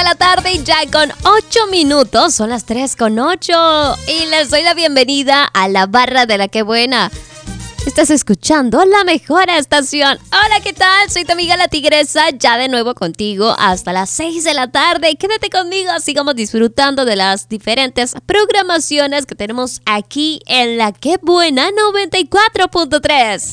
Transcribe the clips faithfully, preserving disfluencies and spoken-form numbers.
la tarde ya con ocho minutos, son las tres con ocho y les doy la bienvenida a la barra de la que buena. Estás escuchando la mejor estación. Hola, ¿qué tal? Soy tu amiga la Tigresa, ya de nuevo contigo hasta las seis de la tarde. Quédate conmigo, sigamos disfrutando de las diferentes programaciones que tenemos aquí en la que buena noventa y cuatro punto tres.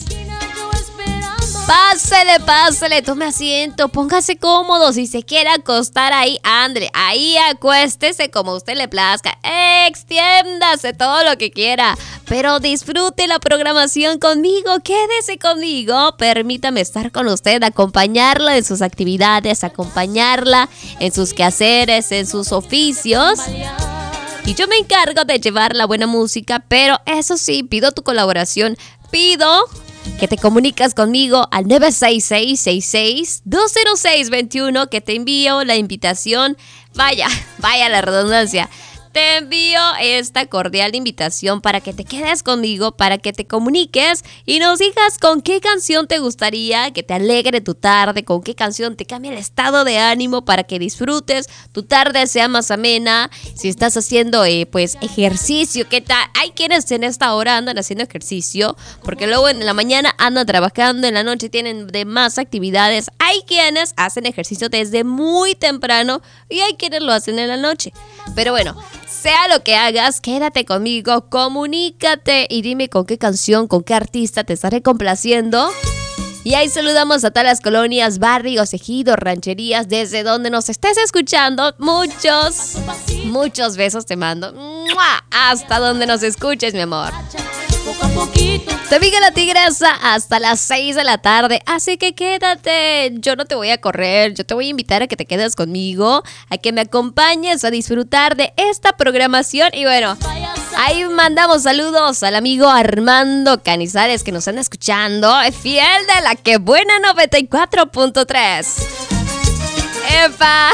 Pásele, pásele, tome asiento, póngase cómodo. Si se quiere acostar ahí, Andre, ahí acuéstese como a usted le plazca. Extiéndase todo lo que quiera, pero disfrute la programación conmigo. Quédese conmigo, permítame estar con usted, acompañarla en sus actividades, acompañarla en sus quehaceres, en sus oficios. Y yo me encargo de llevar la buena música, pero eso sí, pido tu colaboración, pido que te comunicas conmigo al nueve seis seis, seis seis, dos cero seis, dos uno, que te envío la invitación. Vaya, vaya la redundancia. Te envío esta cordial invitación para que te quedes conmigo, para que te comuniques y nos digas con qué canción te gustaría que te alegre tu tarde, con qué canción te cambie el estado de ánimo para que disfrutes, tu tarde sea más amena. Si estás haciendo eh, pues ejercicio, ¿qué tal? Hay quienes en esta hora andan haciendo ejercicio porque luego en la mañana andan trabajando, en la noche tienen demás actividades. Hay quienes hacen ejercicio desde muy temprano y hay quienes lo hacen en la noche. Pero bueno, sea lo que hagas, quédate conmigo, comunícate y dime con qué canción, con qué artista te estaré complaciendo. Y ahí saludamos a todas las colonias, barrios, ejidos, rancherías, desde donde nos estés escuchando. Muchos, muchos besos te mando. ¡Mua! Hasta donde nos escuches, mi amor. Poco a poquito. Te amiga la Tigresa hasta las seis de la tarde, así que quédate, yo no te voy a correr, yo te voy a invitar a que te quedes conmigo, a que me acompañes a disfrutar de esta programación. Y bueno, ahí mandamos saludos al amigo Armando Canizales que nos anda escuchando, fiel de la que buena noventa y cuatro punto tres. ¡Epa!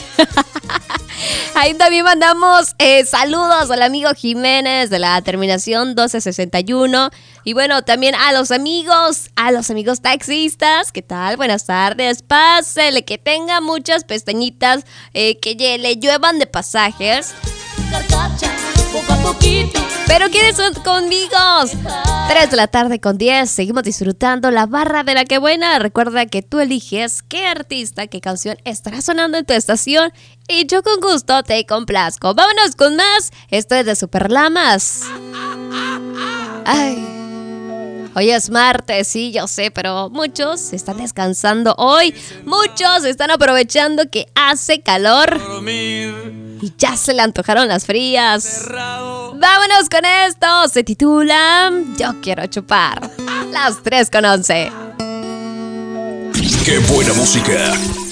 Ahí también mandamos eh, saludos al amigo Jiménez de la terminación doce sesenta y uno. Y bueno, también a los amigos, a los amigos taxistas. ¿Qué tal? Buenas tardes. Pásele, que tenga muchas pestañitas, eh, que le lluevan de pasajes. Poco a poquito. Pero ¿quiénes son conmigo? tres de la tarde con diez. Seguimos disfrutando la barra de la que buena. Recuerda que tú eliges qué artista, qué canción estará sonando en tu estación y yo con gusto te complazco. Vámonos con más. Esto es de Superlamas. Ay, hoy es martes, sí, yo sé, pero muchos están descansando hoy. Muchos están aprovechando que hace calor y ya se le antojaron las frías. Vámonos con esto. Se titula Yo quiero chupar. Las tres con once. ¡Qué buena música!